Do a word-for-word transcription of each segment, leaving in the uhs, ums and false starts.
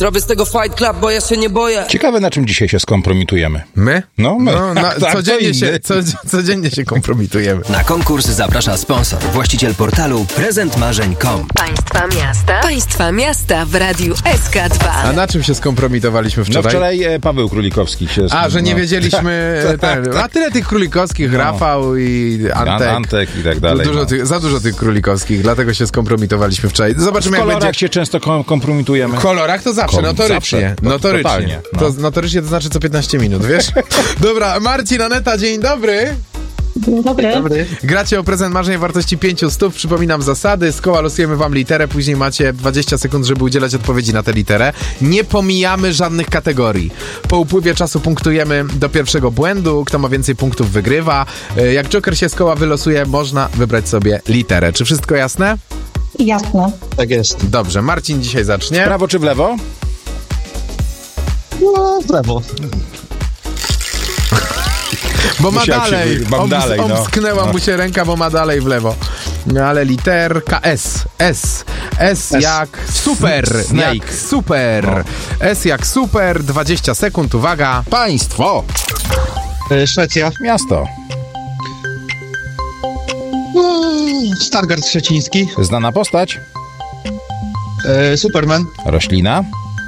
Zrobię z tego fight club, bo ja się nie boję. Ciekawe, na czym dzisiaj się skompromitujemy. My? No, my. No, na, tak, codziennie, się, co, codziennie się kompromitujemy. Na konkurs zaprasza sponsor, właściciel portalu prezent marzeń kropka com. Państwa miasta. Państwa miasta w Radiu S K dwa. A na czym się skompromitowaliśmy wczoraj? No wczoraj e, Paweł Królikowski się... A, że nie no. wiedzieliśmy... ten, a tyle tych Królikowskich, No. Rafał i Antek. Antek i tak dalej. Dużo no. tych, za dużo tych Królikowskich, dlatego się skompromitowaliśmy wczoraj. Zobaczymy, W jak kolorach będzie... się często kom- kompromitujemy. W kolorach to zawsze, Kom- notorycznie. zawsze, to- notorycznie. totalnie, no. To, notorycznie to znaczy co piętnaście minut, wiesz? Dobra, Marcin, Aneta, dzień dobry. Dzień dobry. Dobry. Gracie o prezent marzeń wartości pięć stów. Przypominam zasady. Z koła losujemy wam literę, później macie dwadzieścia sekund, żeby udzielać odpowiedzi na tę literę. Nie pomijamy żadnych kategorii. Po upływie czasu punktujemy do pierwszego błędu. Kto ma więcej punktów, wygrywa. Jak Joker się z koła wylosuje, można wybrać sobie literę. Czy wszystko jasne? Jasne. Tak jest. Dobrze, Marcin dzisiaj zacznie. Prawo czy w lewo? No, w lewo. Bo ma Musiał się dalej. wy- mam Oms- dalej, no. Omsknęła No. mu się ręka, bo ma dalej w lewo. No ale literka S. S. S, S. jak super. Snake. Jak super. No. S jak super. dwadzieścia sekund, uwaga. Państwo. E, Szwecja. Miasto. Mm, Stargard Szczeciński. Znana postać. E, Superman. Roślina.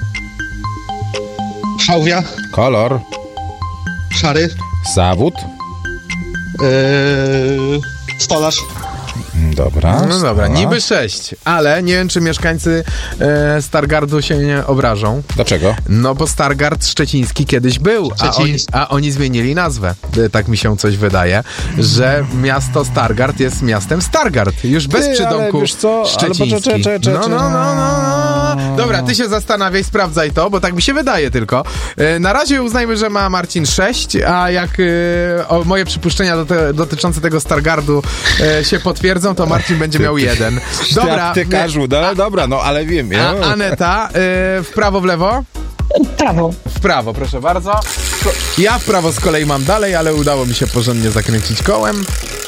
Szałwia. Kolor. Szary. Zawód. E, stolarz. Dobra. No dobra, stoła. niby sześć, ale nie wiem, czy mieszkańcy e, Stargardu się nie obrażą. Dlaczego? No bo Stargard Szczeciński kiedyś był, a oni, Szczeciński. a oni zmienili nazwę. E, Tak mi się coś wydaje, że miasto Stargard jest miastem Stargard. Już bez Ty, przydomku ale wiesz co? Ale Szczeciński. poczekaj, czekaj, czekaj, No, no, no, no, no. Dobra, ty się zastanawiaj, sprawdzaj to, bo tak mi się wydaje tylko. E, Na razie uznajmy, że ma Marcin sześć, a jak e, o, moje przypuszczenia do te, dotyczące tego Stargardu e, się potwierdzą, to Marcin będzie miał jeden. Dobra, Ty, Każu, no, dobra, no ale wiem. a, ja- Aneta, e, w prawo, w lewo? Prawo. W prawo, proszę bardzo. Ja w prawo z kolei mam dalej, ale udało mi się porządnie zakręcić kołem.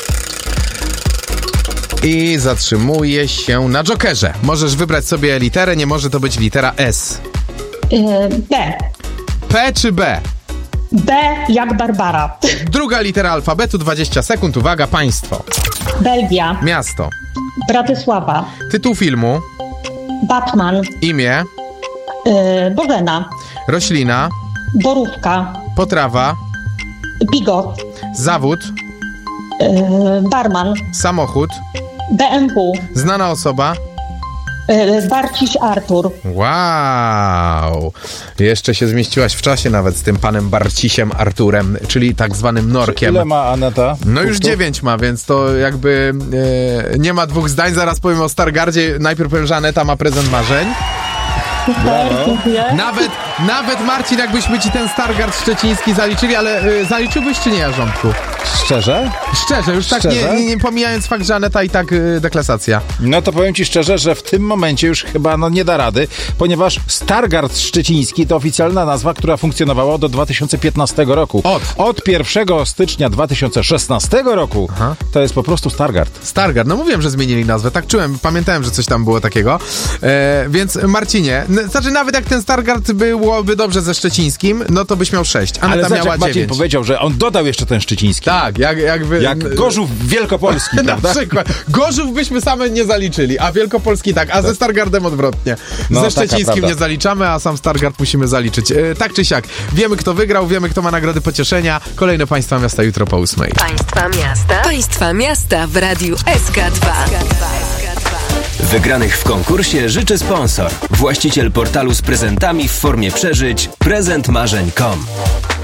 I zatrzymuję się na Jokerze. Możesz wybrać sobie literę, nie może to być litera S. Yy, B. P czy B? B jak Barbara. Druga litera alfabetu, dwadzieścia sekund. Uwaga, państwo. Belgia. Miasto. Bratysława. Tytuł filmu. Batman. Imię. Yy, Bożena. Roślina. Borówka. Potrawa. Bigot. Zawód. Yy, barman. Samochód. B M W. Znana osoba. Yy, Barciś Artur. Wow! Jeszcze się zmieściłaś w czasie nawet z tym panem Barcisiem Arturem, czyli tak zwanym Norkiem. Ile ma Aneta? No już punktów? dziewięć ma, więc to jakby e, nie ma dwóch zdań. Zaraz powiem o Stargardzie. Najpierw powiem, że Aneta ma prezent marzeń. Super, dziękuję. Nawet, nawet Marcin, jakbyśmy ci ten Stargard szczeciński zaliczyli, ale e, zaliczyłbyś czy nie, Jarząbku? Szczerze? Szczerze, już tak Szczerze? nie, nie, nie pomijając fakt, że Aneta i tak e, deklasacja. No to powiem ci szczerze, że w tym momencie już chyba no, nie da rady, ponieważ Stargard Szczeciński to oficjalna nazwa, która funkcjonowała do dwa tysiące piętnastego roku. Od. Od pierwszego stycznia dwa tysiące szesnastego roku Aha. to jest po prostu Stargard. Stargard, no mówiłem, że zmienili nazwę, tak czułem, pamiętałem, że coś tam było takiego. E, więc Marcinie, n- znaczy nawet jak ten Stargard byłoby dobrze ze szczecińskim, no to byś miał sześć. Aneta Ale zobacz, miała jak Marcin dziewięć. powiedział, że on dodał jeszcze ten szczeciński. Tak, jak, jakby... Jak Gorzów Wielkopolski, Na prawda? przykład. Gorzów byśmy same nie zaliczyli, a Wielkopolski tak, a ze Stargardem odwrotnie. No, ze taka Szczecińskim prawda. nie zaliczamy, a sam Stargard musimy zaliczyć. E, tak czy siak, wiemy kto wygrał, wiemy kto ma nagrody pocieszenia. Kolejne państwa miasta jutro po ósmej. Państwa miasta. Państwa miasta w Radiu S K dwa. Wygranych w konkursie życzy sponsor, właściciel portalu z prezentami w formie przeżyć prezent marzeń kropka com.